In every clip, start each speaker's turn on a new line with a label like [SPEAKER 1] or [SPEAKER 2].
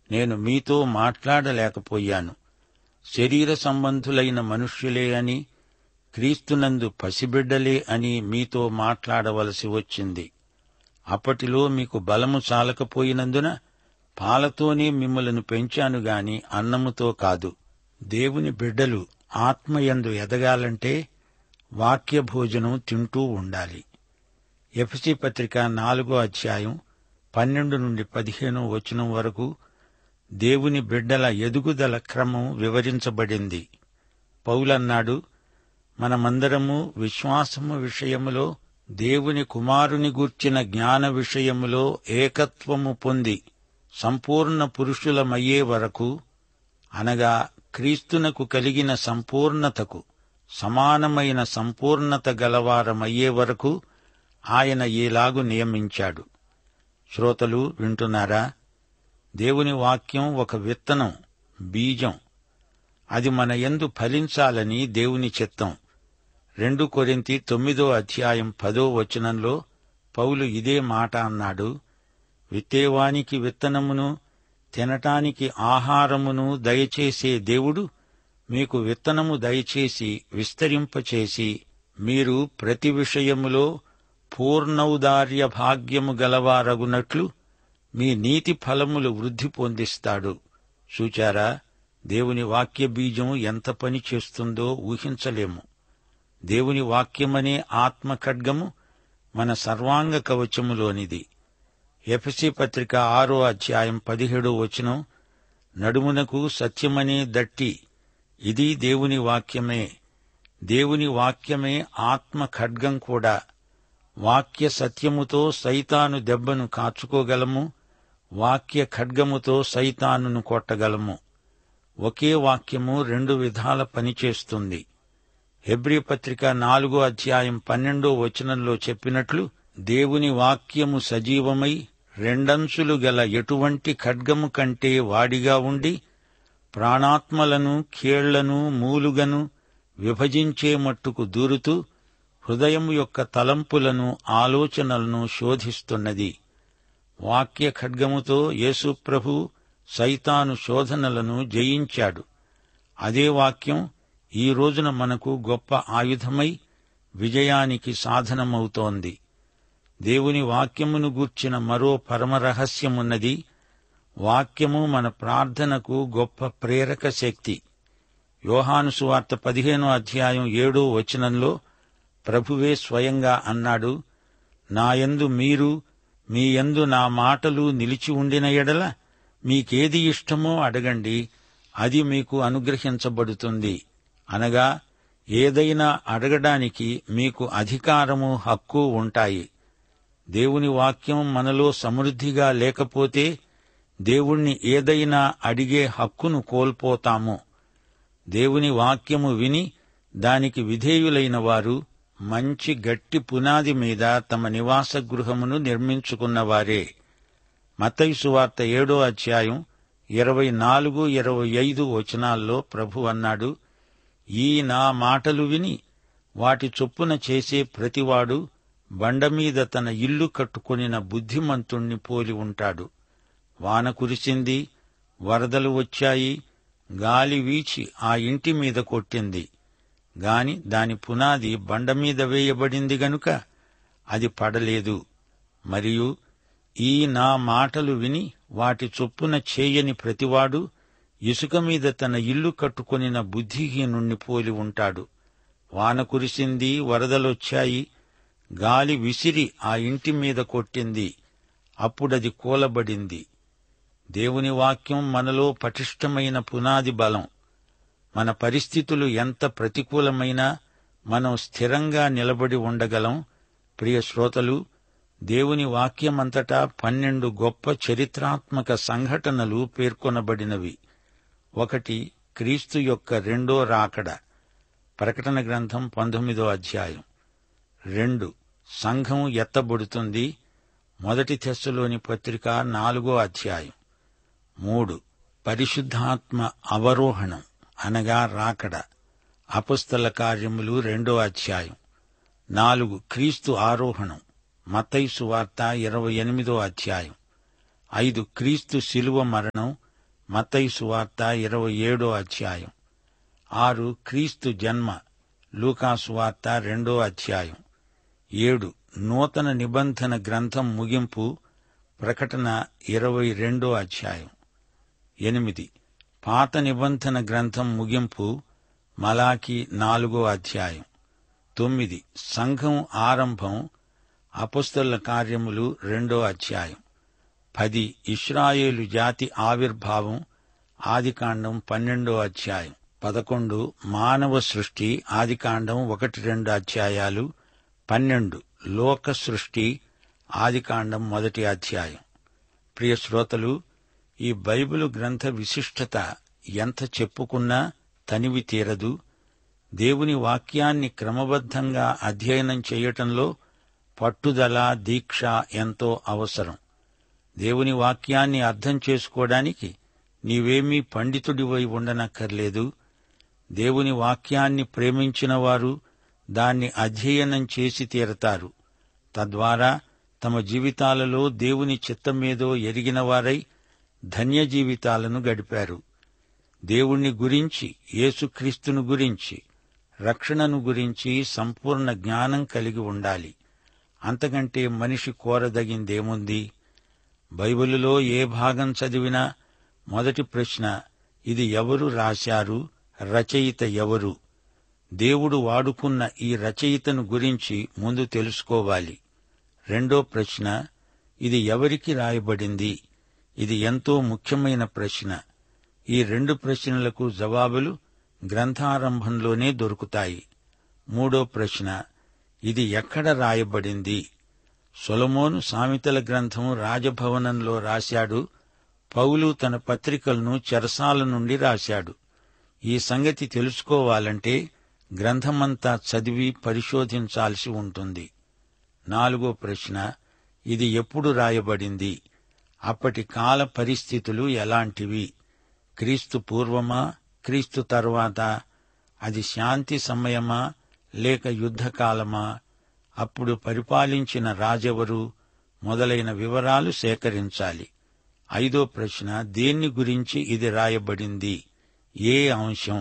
[SPEAKER 1] నేను మీతో మాట్లాడలేకపోయాను. శరీర సంబంధులైన మనుష్యులే అని, క్రీస్తునందు పసిబిడ్డలే అని మీతో మాట్లాడవలసి వచ్చింది. అప్పటిలో మీకు బలము చాలకపోయినందున పాలతోనే మిమ్మలను పెంచాను గాని అన్నముతో కాదు. దేవుని బిడ్డలు ఆత్మయందు ఎదగాలంటే వాక్య భోజనం తింటూ ఉండాలి. ఎఫెసీ పత్రిక 4:12-15 వరకు దేవుని బిడ్డల ఎదుగుదల క్రమం వివరించబడింది. పౌలన్నాడు, మనమందరము విశ్వాసము విషయములో దేవుని కుమారుని గూర్చిన జ్ఞాన విషయములో ఏకత్వము పొంది సంపూర్ణ పురుషులమయ్యే వరకు, అనగా క్రీస్తునకు కలిగిన సంపూర్ణతకు సమానమైన సంపూర్ణత గలవారమయ్యే వరకు ఆయన ఈలాగు నియమించాడు. శ్రోతలు వింటున్నారా? దేవుని వాక్యం ఒక విత్తనం, బీజం. అది మన యందు ఫలించాలని దేవుని చిత్తం. 2 కొరింథీ 9:10 పౌలు ఇదే మాట అన్నాడు. విత్తేవానికి విత్తనమును, తినటానికి ఆహారమును దయచేసే దేవుడు మీకు విత్తనము దయచేసి విస్తరింపచేసి, మీరు ప్రతి విషయములో పూర్ణౌదార్య భాగ్యము గలవారగునట్లు మీ నీతి ఫలములు వృద్ధి పొందిస్తాడు. చూచారా, దేవుని వాక్య బీజం ఎంత పని చేస్తుందో ఊహించలేము. దేవుని వాక్యమనే ఆత్మ ఖడ్గము మన సర్వాంగ కవచములోనిది. ఎఫెసీ పత్రిక 6:17 నడుమునకు సత్యమనే దట్టి, ఇది దేవుని వాక్యమే. దేవుని వాక్యమే ఆత్మ ఖడ్గం కూడా. వాక్య సత్యముతో సైతాను దెబ్బను కాచుకోగలము, వాక్య ఖడ్గముతో సైతానును కొట్టగలము. ఒకే వాక్యము 2 విధాల పనిచేస్తుంది. హెబ్రీ పత్రిక 4:12 చెప్పినట్లు, దేవుని వాక్యము సజీవమై రెండంచులు గల ఎటువంటి ఖడ్గము కంటే వాడిగా ఉండి ప్రాణాత్మలను, కీళ్లను, మూలుగను విభజించే మట్టుకు దూరుతూ హృదయం యొక్క తలంపులను, ఆలోచనలను శోధిస్తున్నది. వాక్య ఖడ్గముతో యేసు ప్రభు సైతాను శోధనలను జయించాడు. అదే వాక్యం ఈ రోజున మనకు గొప్ప ఆయుధమై విజయానికి సాధనమవుతోంది. దేవుని వాక్యమును గూర్చిన మరో పరమరహస్యమున్నది. వాక్యము మన ప్రార్థనకు గొప్ప ప్రేరక శక్తి. యోహాను సువార్త 15:7 ప్రభువే స్వయంగా అన్నాడు, నాయందు మీరు, మీ యందు నా మాటలు నిలిచి ఉండిన ఎడల మీకేది ఇష్టమో అడగండి, అది మీకు అనుగ్రహించబడుతుంది. అనగా ఏదైనా అడగడానికి మీకు అధికారము, హక్కు ఉంటాయి. దేవుని వాక్యం మనలో సమృద్ధిగా లేకపోతే దేవుణ్ణి ఏదైనా అడిగే హక్కును కోల్పోతాము. దేవుని వాక్యము విని దానికి విధేయులైన వారు మంచి గట్టి పునాది మీద తమ నివాస గృహమును నిర్మించుకున్నవారే. మత్తయి సువార్త 7:24-25 ప్రభు అన్నాడు, ఈ నా మాటలు విని వాటి చొప్పున చేసే ప్రతివాడు బండమీద తన ఇల్లు కట్టుకొనిన బుద్ధిమంతుణ్ణి పోలి ఉంటాడు. వాన కురిసింది, వరదలు వచ్చాయి, గాలి వీచి ఆ ఇంటి మీద కొట్టింది. గాని దాని పునాది బండమీద వేయబడింది గనుక అది పడలేదు. మరియు ఈ నా మాటలు విని వాటి చొప్పున చేయని ప్రతివాడు ఇసుక మీద తన ఇల్లు కట్టుకొనిన బుద్ధిహీనుణ్ణి పోలి ఉంటాడు. వాన కురిసింది, వరదలొచ్చాయి, గాలి విసిరి ఆ ఇంటి మీద కొట్టింది, అప్పుడది కూలబడింది. దేవుని వాక్యం మనలో పటిష్టమైన పునాది బలం. మన పరిస్థితులు ఎంత ప్రతికూలమైనా మనం స్థిరంగా నిలబడి ఉండగలం. ప్రియ శ్రోతలు, దేవుని వాక్యమంతటా 12 గొప్ప చరిత్రాత్మక సంఘటనలు పేర్కొనబడినవి. 1. క్రీస్తు యొక్క రెండో రాకడ. ప్రకటన గ్రంథం 19. 2. సంఘం ఎత్తబడుతుంది. 1 తెస్సలోని పత్రిక 4. 3. పరిశుద్ధాత్మ అవరోహణం అనగా రాకడ. అపొస్తల కార్యములు 2. 4. క్రీస్తు ఆరోహణం. మత్తయి సువార్త 28. 5. క్రీస్తు శిలువ మరణం. మత్తయి సువార్త 27వ అధ్యాయం. 6 క్రీస్తు జన్మ, లూకా సువార్త 2వ అధ్యాయం. 7 నూతన నిబంధన గ్రంథం ముగింపు, ప్రకటన 22వ అధ్యాయం. 8 పాత నిబంధన గ్రంథం ముగింపు, మలాకి 4వ అధ్యాయం. 9 సంఘం ఆరంభం, అపొస్తలుల కార్యములు 2వ అధ్యాయం. 10 ఇశ్రాయేలు జాతి ఆవిర్భావం, ఆదికాండం 12వ అధ్యాయం. 11 మానవ సృష్టి, ఆదికాండం 1-2 అధ్యాయాలు. 12 లోక సృష్టి, ఆదికాండం 1వ అధ్యాయం. ప్రియ శ్రోతలు, ఈ బైబిలు గ్రంథ విశిష్టత ఎంత చెప్పుకున్నా తనివి తీరదు. దేవుని వాక్యాన్ని క్రమబద్ధంగా అధ్యయనం చేయటంలో పట్టుదల, దీక్ష ఎంతో అవసరం. దేవుని వాక్యాన్ని అర్థం చేసుకోవడానికి నీవేమీ పండితుడివై ఉండనక్కర్లేదు. దేవుని వాక్యాన్ని ప్రేమించిన వారు దాన్ని అధ్యయనం చేసి తీరతారు. తద్వారా తమ జీవితాలలో దేవుని చిత్తమేదో ఎరిగినవారై ధన్య జీవితాలను గడిపారు. దేవుణ్ణి గురించి, యేసుక్రీస్తును గురించి, రక్షణను గురించి సంపూర్ణ జ్ఞానం కలిగి ఉండాలి. అంతకంటే మనిషి కోరదగిందేముంది? బైబిలులో ఏ భాగం చదివినా మొదటి ప్రశ్న, ఇది ఎవరు రాశారు? రచయిత ఎవరు? దేవుడు వాడుకున్న ఈ రచయితను గురించి ముందు తెలుసుకోవాలి. రెండో ప్రశ్న, ఇది ఎవరికి రాయబడింది? ఇది ఎంతో ముఖ్యమైన ప్రశ్న. ఈ 2 ప్రశ్నలకు జవాబులు గ్రంథారంభంలోనే దొరుకుతాయి. మూడో ప్రశ్న, ఇది ఎక్కడ రాయబడింది? సొలొమోను సామెతల గ్రంథం రాజభవనంలో రాశాడు. పౌలు తన పత్రికలను చెరసాల నుండి రాశాడు. ఈ సంగతి తెలుసుకోవాలంటే గ్రంథమంతా చదివి పరిశోధించాల్సి ఉంటుంది. నాలుగో ప్రశ్న, ఇది ఎప్పుడు రాయబడింది? అప్పటి కాల పరిస్థితులు ఎలాంటివి? క్రీస్తు పూర్వమా, క్రీస్తు తరువాత? అది శాంతి సమయమా లేక యుద్ధకాలమా? అప్పుడు పరిపాలించిన రాజెవరు? మొదలైన వివరాలు సేకరించాలి. ఐదో ప్రశ్న, దేన్ని గురించి ఇది రాయబడింది? ఏ అంశం?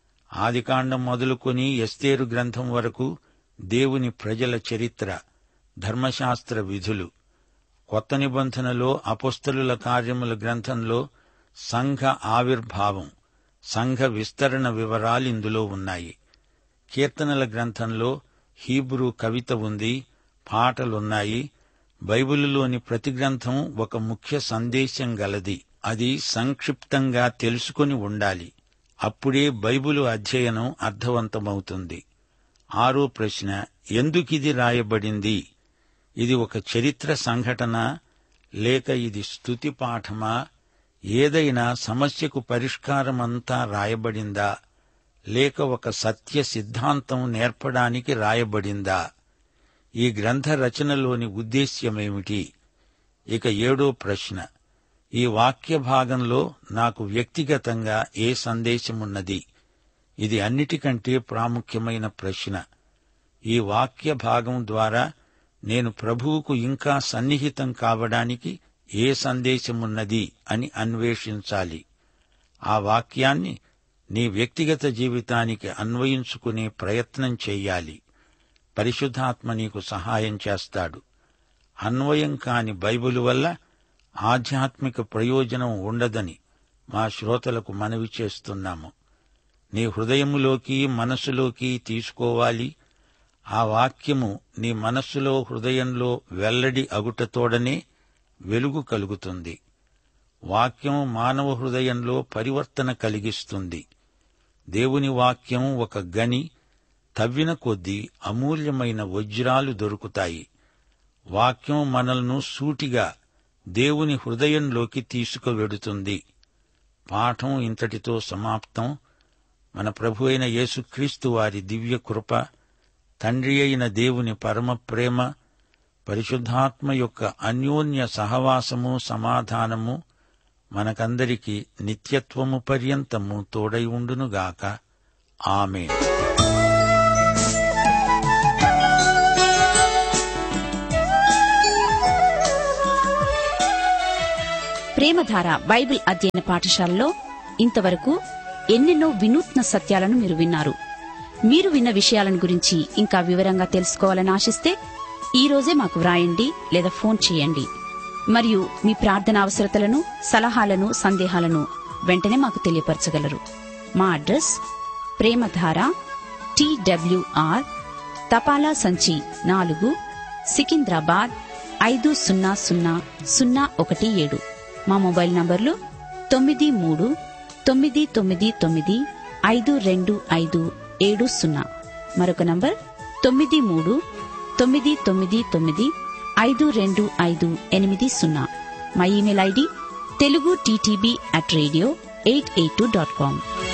[SPEAKER 1] ఆదికాండం మొదలుకొని ఎస్తేరు గ్రంథం వరకు దేవుని ప్రజల చరిత్ర, ధర్మశాస్త్ర విధులు. కొత్త నిబంధనలో అపొస్తలుల కార్యముల గ్రంథంలో సంఘ ఆవిర్భావం, సంఘ విస్తరణ వివరాలిందులో ఉన్నాయి. కీర్తనల గ్రంథంలో హీబ్రూ కవిత ఉంది, పాటలున్నాయి. బైబిలులోని ప్రతి గ్రంథం ఒక ముఖ్య సందేశం గలది. అది సంక్షిప్తంగా తెలుసుకొని ఉండాలి. అప్పుడే బైబిలు అధ్యయనం అర్థవంతమవుతుంది. ఆరో ప్రశ్న, ఎందుకిది రాయబడింది? ఇది ఒక చరిత్ర సంఘటన లేక ఇది స్తుతి పాఠమా? ఏదైనా సమస్యకు పరిష్కారమంతా రాయబడిందా లేక ఒక సత్య సిద్ధాంతం నేర్పడానికి రాయబడిందా? ఈ గ్రంథ రచనలోని ఉద్దేశ్యమేమిటి? ఇక ఏడో ప్రశ్న, ఈ వాక్య భాగంలో నాకు వ్యక్తిగతంగా ఏ సందేశమున్నది? ఇది అన్నిటికంటే ప్రాముఖ్యమైన ప్రశ్న. ఈ వాక్య భాగం ద్వారా నేను ప్రభువుకు ఇంకా సన్నిహితం కావడానికి ఏ సందేశమున్నది అని అన్వేషించాలి. ఆ వాక్యాన్ని నీ వ్యక్తిగత జీవితానికి అన్వయించుకునే ప్రయత్నం చెయ్యాలి. పరిశుద్ధాత్మ నీకు సహాయం చేస్తాడు. అన్వయం కాని బైబిలు వల్ల ఆధ్యాత్మిక ప్రయోజనం ఉండదని మా శ్రోతలకు మనవి చేస్తున్నాము. నీ హృదయములోకి, మనస్సులోకి తీసుకోవాలి. ఆ వాక్యము నీ మనస్సులో, హృదయంలో వెల్లడి అగుటతోడనే వెలుగు కలుగుతుంది. వాక్యం మానవ హృదయంలో పరివర్తన కలిగిస్తుంది. దేవుని వాక్యం ఒక గని, తవ్విన కొద్దీ అమూల్యమైన వజ్రాలు దొరుకుతాయి. వాక్యం మనల్ని సూటిగా దేవుని హృదయంలోకి తీసుకువెడుతుంది. పాఠం ఇంతటితో సమాప్తం. మన ప్రభు అయిన యేసుక్రీస్తు వారి దివ్య కృప, తండ్రి అయిన దేవుని పరమ ప్రేమ, పరిశుద్ధాత్మ యొక్క అన్యోన్య సహవాసము, సమాధానము మనకందరికీ నిత్యత్వము పర్యంతము తోడై ఉండునుగాక. ఆమేన్.
[SPEAKER 2] ప్రేమధార బైబిల్ అధ్యయన పాఠశాలలో ఇంతవరకు ఎన్నెన్నో వినూత్న సత్యాలను మీరు విన్నారు. మీరు విన్న విషయాలను గురించి ఇంకా వివరంగా తెలుసుకోవాలని ఆశిస్తే ఈ రోజే మాకు వ్రాయండి లేదా ఫోన్ చేయండి. మరియు మీ ప్రార్థన అవసరతలను, సలహాలను, సందేహాలను వెంటనే మాకు తెలియపరచగలరు. మా అడ్రస్ ప్రేమధార TWR తపాలా సంచి 4, సికింద్రాబాద్ 500017. మా మొబైల్ నంబర్లు 9399952570. మరొక నంబర్ 9399952580. మా ఇమెయిల్ ఐడి telugu@radio882.com.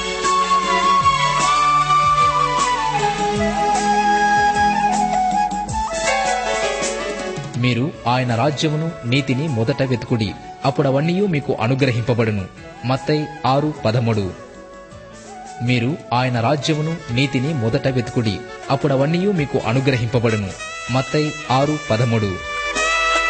[SPEAKER 3] మీరు ఆయన రాజ్యమును నీతిని మొదట వెతుకుడి, అప్పుడవన్నీయూ మీకు అనుగ్రహింపబడును. మత్తయి 6:13. మీరు ఆయన రాజ్యమును నీతిని మొదట వెతుకుడి, అప్పుడవన్నీయూ మీకు అనుగ్రహింపబడును. మత్తయి 6:13.